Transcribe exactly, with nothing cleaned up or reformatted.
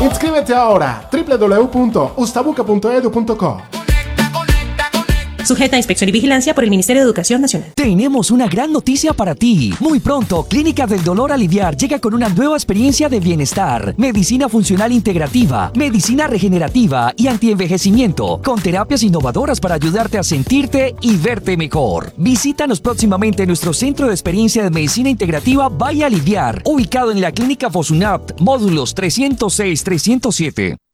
Inscríbete ahora, doble u doble u doble u punto ustabuca punto edu punto co. Sujeta a inspección y vigilancia por el Ministerio de Educación Nacional. Tenemos una gran noticia para ti. Muy pronto, Clínica del Dolor Aliviar llega con una nueva experiencia de bienestar. Medicina funcional integrativa, medicina regenerativa y antienvejecimiento, con terapias innovadoras para ayudarte a sentirte y verte mejor. Visítanos próximamente en nuestro Centro de Experiencia de Medicina Integrativa Vaya Aliviar, ubicado en la Clínica Fosunap, módulos trescientos seis trescientos siete.